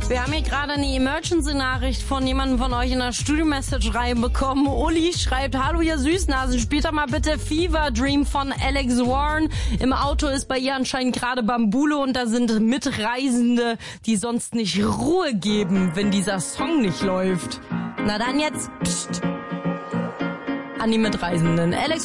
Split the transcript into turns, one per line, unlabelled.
Wir haben hier gerade eine Emergency-Nachricht von jemandem von euch in der Studio-Message reinbekommen. Uli schreibt, hallo ihr Süßnasen, spielt doch mal bitte Fever Dream von Alex Warren. Im Auto ist bei ihr anscheinend gerade Bambule und da sind Mitreisende, die sonst nicht Ruhe geben, wenn dieser Song nicht läuft. Na dann jetzt, pst, an die Mitreisenden. Alex